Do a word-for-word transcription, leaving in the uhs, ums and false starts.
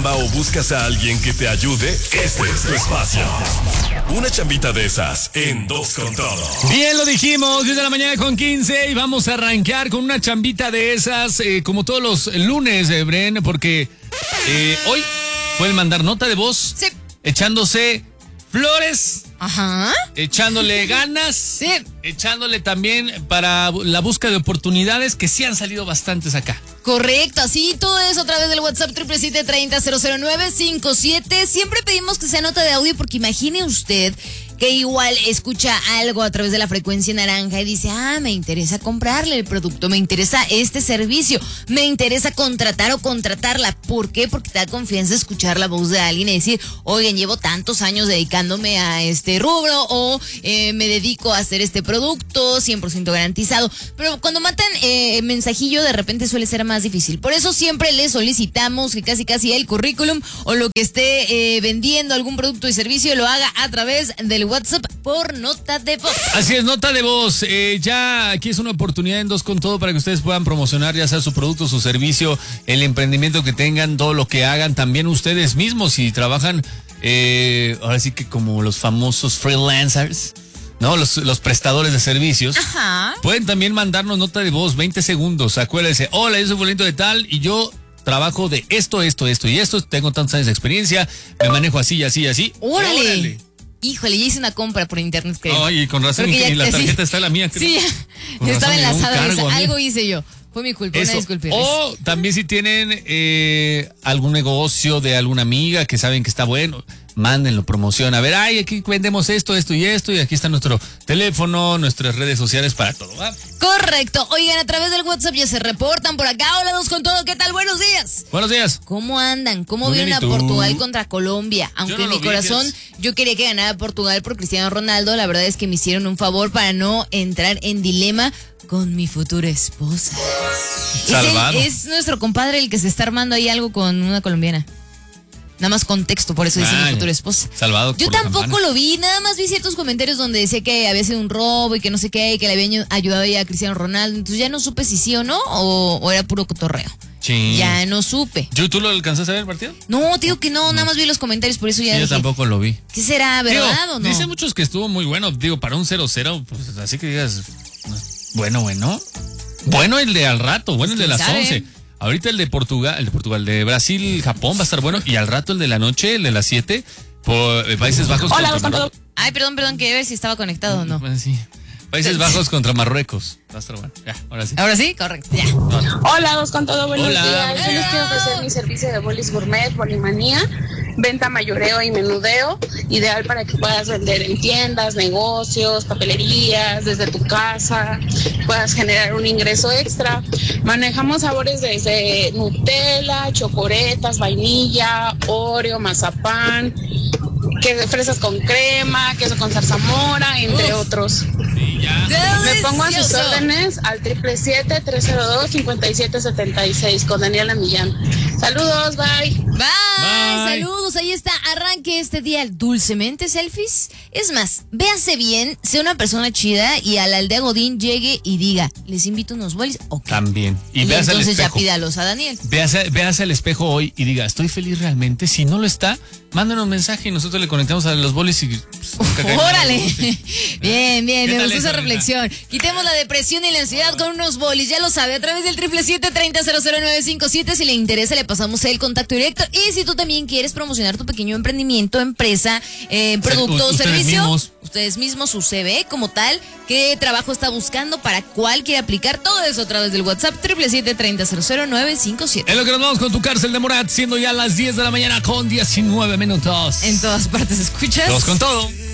chamba o buscas a alguien que te ayude? Este es tu espacio. Una chambita de esas en Dos con Todo. Bien, lo dijimos, diez de la mañana con quince y vamos a arrancar con una chambita de esas, eh, como todos los lunes, eh, Bren, porque eh, hoy pueden mandar nota de voz, sí, echándose flores, ajá, echándole ganas, sí, echándole también para la búsqueda de oportunidades, que sí han salido bastantes acá. Correcto, así todo eso a través del WhatsApp siete siete siete, treinta, cero cero nueve, cincuenta y siete. Siempre pedimos que sea nota de audio porque imagine usted que igual escucha algo a través de la frecuencia naranja y dice, ah, me interesa comprarle el producto, me interesa este servicio, me interesa contratar o contratarla. ¿Por qué? Porque te da confianza escuchar la voz de alguien y decir, oigan, llevo tantos años dedicándome a este rubro o eh, me dedico a hacer este producto cien por ciento garantizado. Pero cuando matan eh, mensajillo de repente suele ser más difícil. Por eso siempre le solicitamos que casi casi el currículum o lo que esté eh, vendiendo algún producto y servicio lo haga a través del WhatsApp por nota de voz. Así es, nota de voz. Eh, ya aquí es una oportunidad en Dos con Todo para que ustedes puedan promocionar ya sea su producto, su servicio, el emprendimiento que tengan, todo lo que hagan. También ustedes mismos, si trabajan, eh, ahora sí que como los famosos freelancers, ¿no? Los, los prestadores de servicios. Ajá. Pueden también mandarnos nota de voz, veinte segundos. Acuérdense, hola, yo soy fulanito de tal y yo trabajo de esto, esto, esto y esto. Tengo tantos años de experiencia, me manejo así, así, así. ¡Órale! ¡Órale! Híjole, ya hice una compra por internet, creo. Ay, y con razón, y la tarjeta sí, está la mía, creo. Sí, con estaba razón, enlazada esa. A Algo hice yo. Fue mi culpa, Eso. una disculpa. O también si tienen eh, algún negocio de alguna amiga que saben que está bueno, mándenlo, promoción. A ver, ay, aquí vendemos esto, esto y esto, y aquí está nuestro teléfono, nuestras redes sociales para todo, ¿va? Correcto. Oigan, a través del WhatsApp ya se reportan por acá. Hola, Dos con Todo, ¿qué tal? Buenos días. Buenos días. ¿Cómo andan? ¿Cómo Muy vieron bien, a ¿y tú? Portugal contra Colombia? Aunque Yo no en mi lo vi, corazón ¿ves? yo quería que ganara Portugal por Cristiano Ronaldo. La verdad es que me hicieron un favor para no entrar en dilema con mi futura esposa. Salvado. Es, el- es nuestro compadre el que se está armando ahí algo con una colombiana. Nada más contexto, por eso dice Ah, mi ya. futura esposa. Salvado Yo por la tampoco campana. lo vi, nada más vi ciertos comentarios donde decía que había sido un robo y que no sé qué, y que le habían ayudado ya a Cristiano Ronaldo. Entonces ya no supe si sí o no, o, o era puro cotorreo. Sí. Ya no supe. ¿Yo, ¿Tú lo alcanzaste a ver el partido? No, te digo que no, nada más vi los comentarios, por eso ya Sí, yo dije, tampoco lo vi. ¿qué será, verdad Digo, o no? Dicen muchos que estuvo muy bueno, digo, para un cero cero, pues así que digas, bueno, bueno. Bueno el de al rato, bueno el de ¿Quién las sabe? once. Ahorita el de Portugal, el de Portugal, de Brasil, Japón va a estar bueno. Y al rato el de la noche, el de las siete, por eh, Países Bajos. Hola, contra Dos con Todo. Marruecos. Ay, perdón, perdón, quería ver si estaba conectado o no. Pues sí. Países Bajos contra Marruecos. Va a estar bueno. Ya, ahora sí. Ahora sí, correcto, ya. Hola, Dos con Todo, buenos Hola. días. Yo les quiero ofrecer mi servicio de bolis gourmet, bolimanía, venta mayoreo y menudeo, ideal para que puedas vender en tiendas, negocios, papelerías, desde tu casa, puedas generar un ingreso extra. Manejamos sabores desde Nutella, chocoretas, vainilla, Oreo, mazapán, queso, fresas con crema, queso con zarzamora, entre Uf. otros. Sí, ya. Me pongo a sus ¡Delicioso! órdenes al triple siete, tres cero dos, cincuenta y siete setenta y seis con Daniela Millán. Saludos, bye. Bye, Bye. saludos, ahí está, arranque este día dulcemente selfies. Es más, véase bien, sea una persona chida y a la aldea Godín llegue y diga, les invito unos bolis, ok. También. Y, Y, veas al entonces ya espejo. pídalos a Daniel. Véase, véase al espejo hoy y diga, ¿estoy feliz realmente? Si no lo está, mándanos un mensaje y nosotros le conectamos a los bolis y... pues, nunca caemos. ¡Órale! Bien, bien, ¿Qué me tal gustó esa, esa neta? reflexión. Quitemos la depresión y la ansiedad con unos bolis, ya lo sabe, a través del triple siete, treinta, cero cero nueve cinco siete. Si le interesa, le pasamos el contacto directo. Y si tú también quieres promocionar tu pequeño emprendimiento, empresa, eh, producto o ustedes servicio, mismos. ustedes mismos, su C V como tal, qué trabajo está buscando, para cuál quiere aplicar, todo eso a través del WhatsApp, triple siete, treinta, cero cero nueve cinco siete. En lo que nos vamos con tu cárcel de Morat, siendo ya las diez de la mañana con diecinueve minutos. En todas partes escuchas. Dos con Todo.